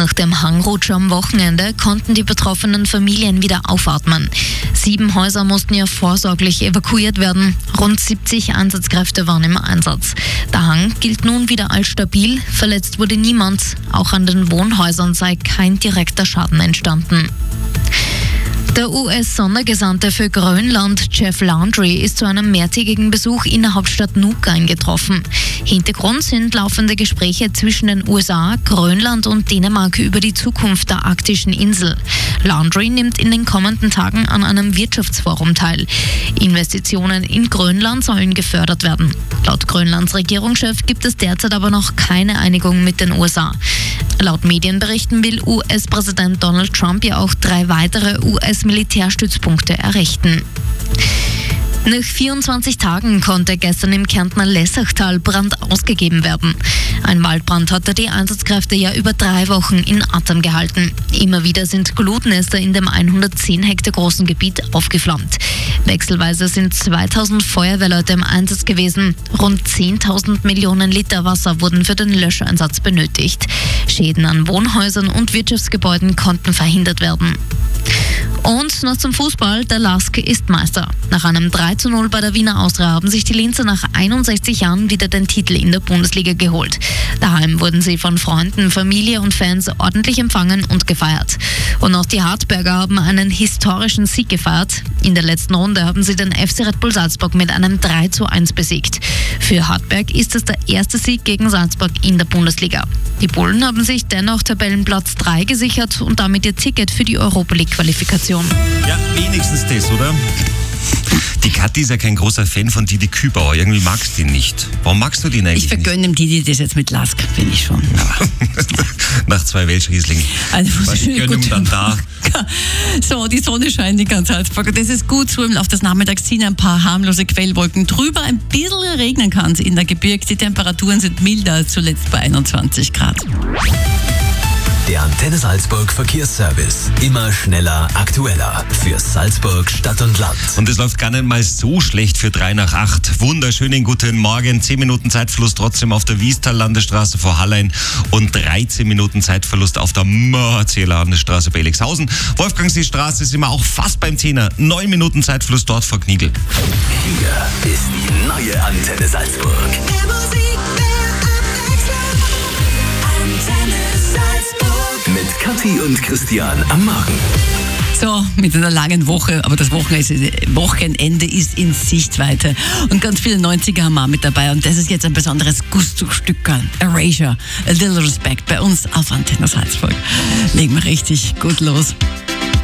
Nach dem Hangrutsch am Wochenende konnten die betroffenen Familien wieder aufatmen. 7 Häuser mussten ja vorsorglich evakuiert werden. Rund 70 Einsatzkräfte waren im Einsatz. Der Hang gilt nun wieder als stabil. Verletzt wurde niemand. Auch an den Wohnhäusern sei kein direkter Schaden entstanden. Der US-Sondergesandte für Grönland, Jeff Landry, ist zu einem mehrtägigen Besuch in der Hauptstadt Nuuk eingetroffen. Hintergrund sind laufende Gespräche zwischen den USA, Grönland und Dänemark über die Zukunft der arktischen Insel. Landry nimmt in den kommenden Tagen an einem Wirtschaftsforum teil. Investitionen in Grönland sollen gefördert werden. Laut Grönlands Regierungschef gibt es derzeit aber noch keine Einigung mit den USA. Laut Medienberichten will US-Präsident Donald Trump ja auch 3 weitere US-Militärstützpunkte errichten. Nach 24 Tagen konnte gestern im Kärntner Lessachtal Brand ausgegeben werden. Ein Waldbrand hatte die Einsatzkräfte ja über 3 Wochen in Atem gehalten. Immer wieder sind Glutnester in dem 110 Hektar großen Gebiet aufgeflammt. Wechselweise sind 2000 Feuerwehrleute im Einsatz gewesen. Rund 10.000 Millionen Liter Wasser wurden für den Löscheinsatz benötigt. Schäden an Wohnhäusern und Wirtschaftsgebäuden konnten verhindert werden. Und noch zum Fußball, der LASK ist Meister. Nach einem 3:0 bei der Wiener Austria haben sich die Linzer nach 61 Jahren wieder den Titel in der Bundesliga geholt. Daheim wurden sie von Freunden, Familie und Fans ordentlich empfangen und gefeiert. Und auch die Hartberger haben einen historischen Sieg gefeiert. In der letzten Runde haben sie den FC Red Bull Salzburg mit einem 3:1 besiegt. Für Hartberg ist es der erste Sieg gegen Salzburg in der Bundesliga. Die Bullen haben sich dennoch Tabellenplatz 3 gesichert und damit ihr Ticket für die Europa League-Qualifikation. Ja, wenigstens das, oder? Die Kathi ist ja kein großer Fan von Didi Kübauer. Irgendwie magst du ihn nicht. Warum magst du den eigentlich Ich vergönne dem Didi das jetzt mit Lask, bin ich schon. Ja. Nach 2 Welschrieslingen. Also, ich gönne ihm dann da. So, die Sonne scheint die ganze Salzburg. Das ist gut so. Im Laufe des Nachmittags ziehen ein paar harmlose Quellwolken drüber. Ein bisschen regnen kann es in der Gebirge. Die Temperaturen sind milder als zuletzt bei 21 Grad. Der Antenne Salzburg Verkehrsservice. Immer schneller, aktueller. Für Salzburg, Stadt und Land. Und es läuft gar nicht mal so schlecht für 3 nach 8. Wunderschönen guten Morgen. 10 Minuten Zeitverlust trotzdem auf der Wiestal-Landesstraße vor Hallein und 13 Minuten Zeitverlust auf der Mörzieher-Landesstraße bei Elixhausen. Wolfgangseestraße sind wir auch fast beim 10er. 9 Minuten Zeitverlust dort vor Knigl. Hier ist die neue Antenne Salzburg. Mit Kathi und Christian am Morgen. So, mit einer langen Woche, aber das Wochenende ist in Sichtweite. Und ganz viele 90er haben wir mit dabei. Und das ist jetzt ein besonderes Gusto-Stück. Erasure, A Little Respect bei uns auf Antenne Salzburg. Legen wir richtig gut los.